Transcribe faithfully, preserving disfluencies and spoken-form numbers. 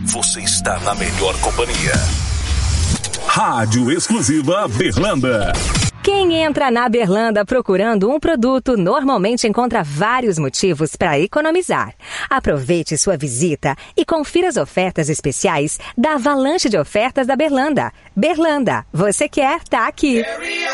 você está na melhor companhia. Rádio Exclusiva Berlanda. Quem entra na Berlanda procurando um produto normalmente encontra vários motivos para economizar. Aproveite sua visita e confira as ofertas especiais da avalanche de ofertas da Berlanda. Berlanda, você quer, tá aqui.